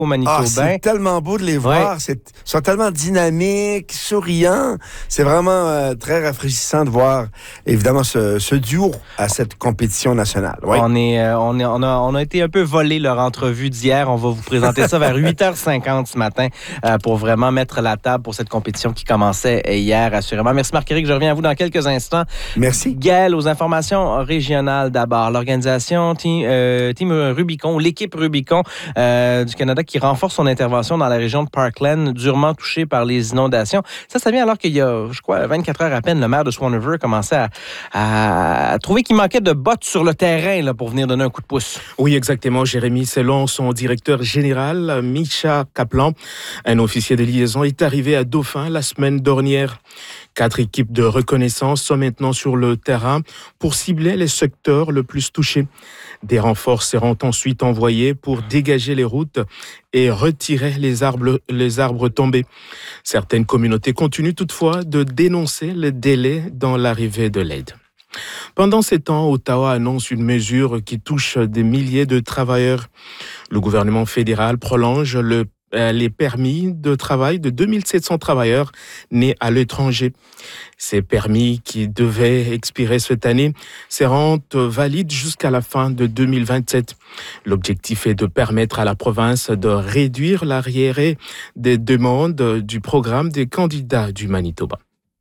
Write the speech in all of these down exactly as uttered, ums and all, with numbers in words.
au Manitobain. Ah, c'est tellement beau de les voir. Ouais. C'est, ils sont tellement dynamiques, souriants. C'est vraiment euh, très rafraîchissant de voir, évidemment, ce, ce duo à cette compétition nationale. Ouais. On, est, euh, on, est, on, a, on a été un peu volé leur entrevue d'hier. On va vous présenter ça vers huit heures cinquante ce matin euh, pour vraiment mettre la table pour cette compétition qui commençait hier, assurément. Merci Marc-Éric. Je reviens à vous dans quelques instants. Merci. Gaël, aux informations régionales d'abord. L'organisation Team, euh, Team Rubicon, l'équipe Rubicon euh, du Canada qui renforce son intervention dans la région de Parkland, durement touchée par les inondations. Ça, ça vient alors qu'il y a, je crois, vingt-quatre heures à peine, le maire de Swan River commençait à, à, à trouver qu'il manquait de bottes sur le terrain là, pour venir donner un coup de pouce. Oui, exactement, Jérémy. Selon son directeur général, Misha Kaplan, un officier de liaison est arrivé à Dauphin la semaine dernière. Quatre équipes de reconnaissance sont maintenant sur le terrain pour cibler les secteurs le plus touchés. Des renforts seront ensuite envoyés pour dégager les routes et retirer les arbres, les arbres tombés. Certaines communautés continuent toutefois de dénoncer les délais dans l'arrivée de l'aide. Pendant ces temps, Ottawa annonce une mesure qui touche des milliers de travailleurs. Le gouvernement fédéral prolonge le les permis de travail de deux mille sept cents travailleurs nés à l'étranger. Ces permis qui devaient expirer cette année seront valides jusqu'à la fin de deux mille vingt-sept. L'objectif est de permettre à la province de réduire l'arriéré des demandes du programme des candidats du Manitoba.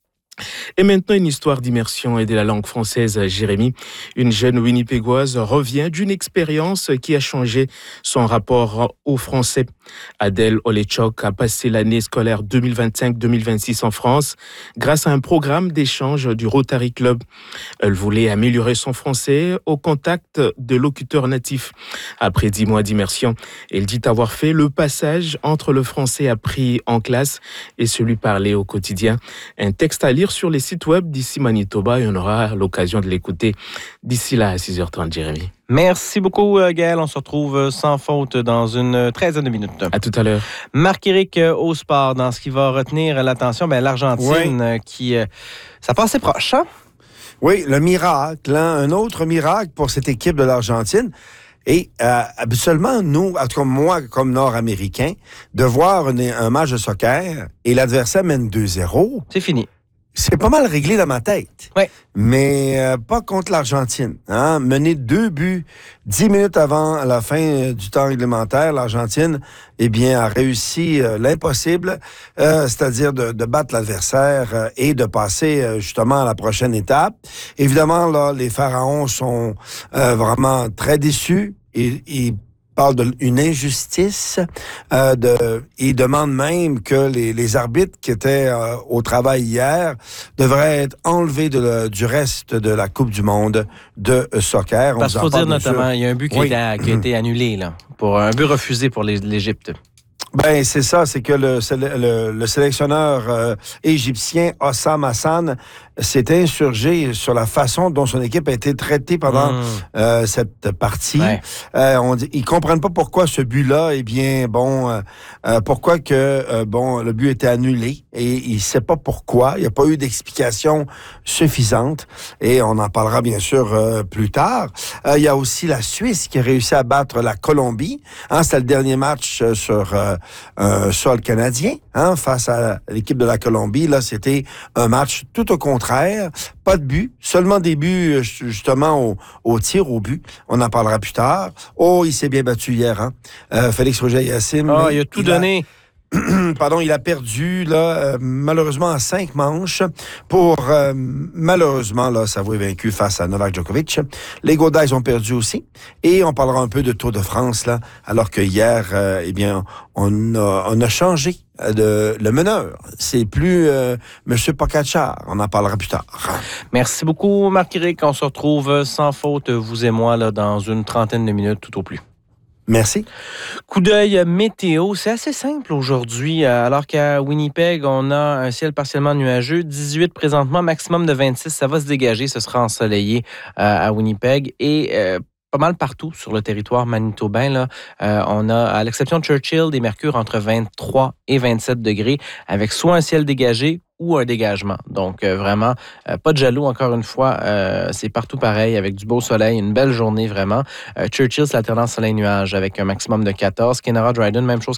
Et maintenant, une histoire d'immersion et de la langue française, Jérémy. Une jeune Winnipégoise revient d'une expérience qui a changé son rapport au français. Adèle Olechok a passé l'année scolaire deux mille vingt-cinq deux mille vingt-six en France grâce à un programme d'échange du Rotary Club. Elle voulait améliorer son français au contact de locuteurs natifs. Après dix mois d'immersion, elle dit avoir fait le passage entre le français appris en classe et celui parlé au quotidien. Un texte à lire sur les sites web d'ici Manitoba et on aura l'occasion de l'écouter d'ici là à six heures trente, Jérémy. Merci beaucoup, Gaël. On se retrouve sans faute dans une treizaine de minutes. À tout à l'heure. Marc-Éric au sport, dans ce qui va retenir l'attention, ben, l'Argentine oui. qui... Euh, ça passait proche, hein? Oui, le miracle, hein? Un autre miracle pour cette équipe de l'Argentine. Et euh, habituellement, nous, en tout cas moi, comme Nord-Américain, de voir une, un match de soccer et l'adversaire mène deux zéro... C'est fini. C'est pas mal réglé dans ma tête. Oui. Mais euh, pas contre l'Argentine. Hein? Mener deux buts dix minutes avant la fin euh, du temps réglementaire, l'Argentine, eh bien, a réussi euh, l'impossible, euh, c'est-à-dire de, de battre l'adversaire euh, et de passer euh, justement à la prochaine étape. Évidemment, là, les Pharaons sont euh, vraiment très déçus. Ils, ils parle d'une injustice. Euh, de, il demande même que les, les arbitres qui étaient euh, au travail hier devraient être enlevés de le, du reste de la Coupe du monde de soccer. Parce qu'il faut dire notamment, il y a un but qui, oui. a, été, qui a été annulé, là, pour un but refusé pour les, l'Égypte. Ben c'est ça, c'est que le, le, le sélectionneur euh, égyptien Hossam Hassan s'est insurgé sur la façon dont son équipe a été traitée pendant mmh. euh, cette partie. Ouais. Euh, on dit, ils comprennent pas pourquoi ce but-là, eh bien, bon, euh, euh, pourquoi que euh, bon le but était annulé et il sait pas pourquoi. Il n'y a pas eu d'explication suffisante et on en parlera bien sûr euh, plus tard. Euh, il y a aussi la Suisse qui a réussi à battre la Colombie. Hein, c'était le dernier match euh, sur euh, un sol canadien, hein, face à l'équipe de la Colombie. Là, c'était un match tout au contraire. Pas de but, seulement des buts, justement, au, au tir au but. On en parlera plus tard. Oh, il s'est bien battu hier, hein. Euh, Félix Auger-Aliassime. Ah, oh, il a tout il donné. A... Pardon, il a perdu, là, euh, malheureusement, à cinq manches pour, euh, malheureusement, là, s'avouer vaincu face à Novak Djokovic. Les Godais ont perdu aussi. Et on parlera un peu de Tour de France, là, alors que hier, euh, eh bien, on a, on a changé de, le meneur. C'est plus euh, M. Pogačar. On en parlera plus tard. Merci beaucoup, Marc-Éric. On se retrouve sans faute, vous et moi, là, dans une trentaine de minutes, tout au plus. Merci. Coup d'œil météo, c'est assez simple aujourd'hui. Alors qu'à Winnipeg, on a un ciel partiellement nuageux, dix-huit présentement, maximum de vingt-six. Ça va se dégager, ce sera ensoleillé euh, à Winnipeg. Et euh, pas mal partout sur le territoire manitobain, là, euh, on a, à l'exception de Churchill, des mercures entre vingt-trois et vingt-sept degrés, avec soit un ciel dégagé ou un dégagement. Donc, euh, vraiment, euh, pas de jaloux, encore une fois. Euh, c'est partout pareil, avec du beau soleil, une belle journée, vraiment. Euh, Churchill, c'est l'alternance soleil-nuage, avec un maximum de quatorze. Kenora Dryden, même chose